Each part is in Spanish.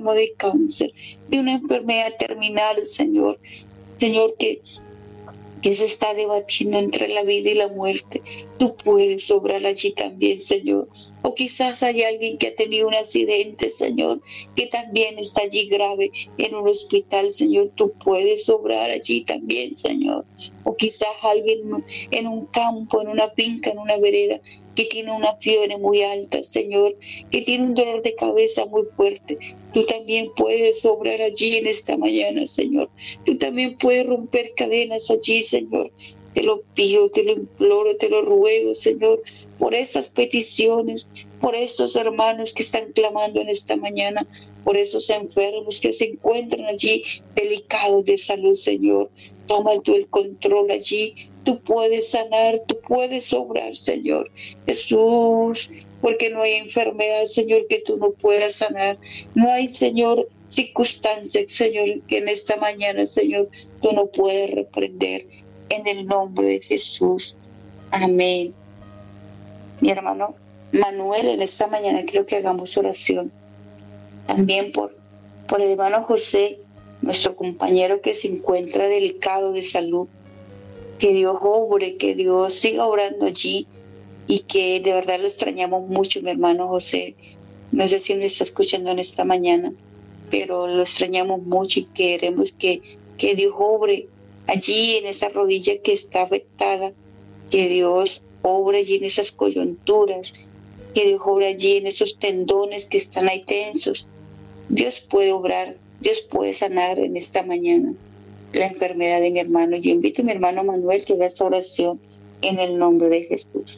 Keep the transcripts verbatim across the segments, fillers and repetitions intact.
enfermo de cáncer, de una enfermedad terminal, Señor. Señor, que, que se está debatiendo entre la vida y la muerte. Tú puedes obrar allí también, Señor. O quizás hay alguien que ha tenido un accidente, Señor, que también está allí grave en un hospital, Señor. Tú puedes obrar allí también, Señor. O quizás alguien en un campo, en una finca, en una vereda, que tiene una fiebre muy alta, Señor, que tiene un dolor de cabeza muy fuerte. Tú también puedes obrar allí en esta mañana, Señor. Tú también puedes romper cadenas allí, Señor. Te lo pido, te lo imploro, te lo ruego, Señor, por estas peticiones, por estos hermanos que están clamando en esta mañana, por esos enfermos que se encuentran allí delicados de salud, Señor. Toma tú el control allí. Tú puedes sanar, tú puedes obrar, Señor. Jesús, porque no hay enfermedad, Señor, que tú no puedas sanar. No hay, Señor, circunstancia, Señor, que en esta mañana, Señor, tú no puedes reprender. En el nombre de Jesús. Amén. Mi hermano Manuel, en esta mañana quiero que hagamos oración. También por, por el hermano José, nuestro compañero que se encuentra delicado de salud. Que Dios obre, que Dios siga obrando allí y que de verdad lo extrañamos mucho, mi hermano José. No sé si nos está escuchando en esta mañana, pero lo extrañamos mucho y queremos que, que Dios obre allí en esa rodilla que está afectada, que Dios obre allí en esas coyunturas, que Dios obre allí en esos tendones que están ahí tensos. Dios puede obrar, Dios puede sanar en esta mañana la enfermedad de mi hermano. Yo invito a mi hermano Manuel que haga esta oración en el nombre de Jesús.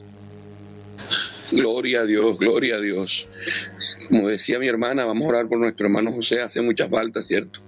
Gloria a Dios, gloria a Dios. Como decía mi hermana, vamos a orar por nuestro hermano José. Hace muchas faltas, ¿cierto?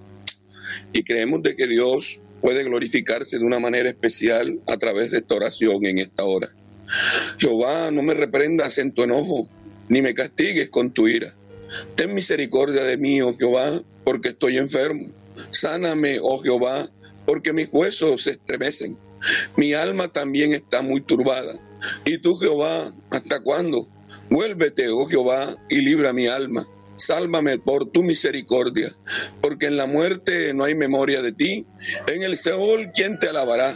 Y creemos de que Dios puede glorificarse de una manera especial a través de esta oración en esta hora. Jehová, no me reprendas en tu enojo, ni me castigues con tu ira. Ten misericordia de mí, oh Jehová, porque estoy enfermo. Sáname, oh Jehová, porque mis huesos se estremecen. Mi alma también está muy turbada. Y tú, Jehová, ¿hasta cuándo? Vuélvete, oh Jehová, y libra mi alma. Sálvame por tu misericordia, porque en la muerte no hay memoria de ti. En el Seol, ¿quién te alabará?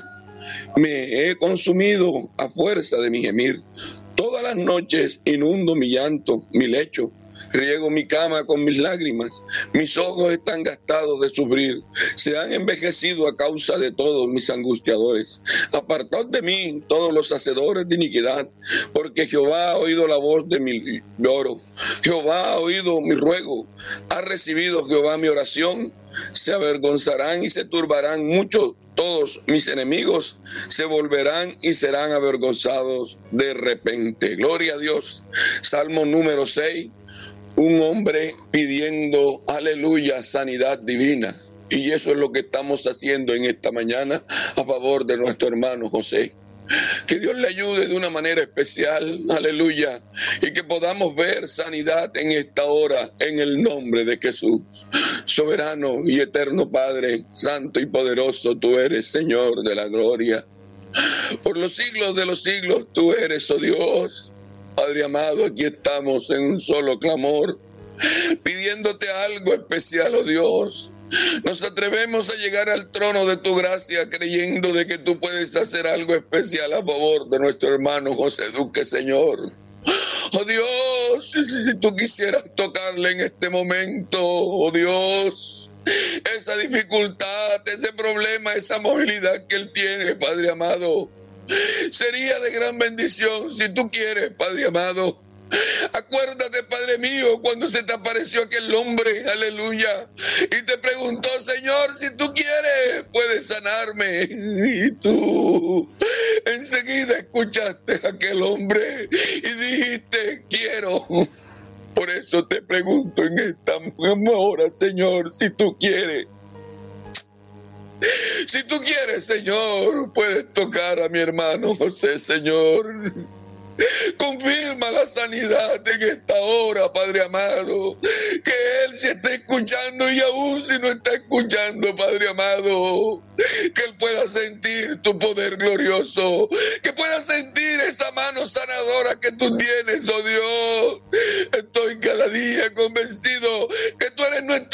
Me he consumido a fuerza de mi gemir. Todas las noches inundo mi llanto, mi lecho. Riego mi cama con mis lágrimas. Mis ojos están gastados de sufrir. Se han envejecido a causa de todos mis angustiadores. Apartad de mí todos los hacedores de iniquidad, porque Jehová ha oído la voz de mi lloro. Jehová ha oído mi ruego. Ha recibido Jehová mi oración. Se avergonzarán y se turbarán muchos. Todos mis enemigos se volverán y serán avergonzados de repente. Gloria a Dios. Salmo número seis. Un hombre pidiendo, aleluya, sanidad divina. Y eso es lo que estamos haciendo en esta mañana a favor de nuestro hermano José. Que Dios le ayude de una manera especial, aleluya, y que podamos ver sanidad en esta hora, en el nombre de Jesús. Soberano y eterno Padre, santo y poderoso, tú eres Señor de la gloria. Por los siglos de los siglos, tú eres, oh Dios. Padre amado, aquí estamos en un solo clamor, pidiéndote algo especial, oh Dios. Nos atrevemos a llegar al trono de tu gracia creyendo de que tú puedes hacer algo especial a favor de nuestro hermano José Duque, Señor. Oh Dios, si tú quisieras tocarle en este momento, oh Dios, esa dificultad, ese problema, esa movilidad que él tiene, Padre amado, sería de gran bendición si tú quieres, Padre amado. Acuérdate, Padre mío, cuando se te apareció aquel hombre, aleluya, y te preguntó, Señor, si tú quieres, puedes sanarme. Y tú enseguida escuchaste a aquel hombre y dijiste, quiero. Por eso te pregunto en esta hora, Señor, si tú quieres. Si tú quieres, Señor, puedes tocar a mi hermano José, Señor. Confirma la sanidad en esta hora, Padre amado. Que Él se esté escuchando y aún si no está escuchando, Padre amado, que Él pueda sentir tu poder glorioso. Que pueda sentir esa mano sanadora que tú tienes, oh Dios. Estoy cada día convencido que tú eres nuestro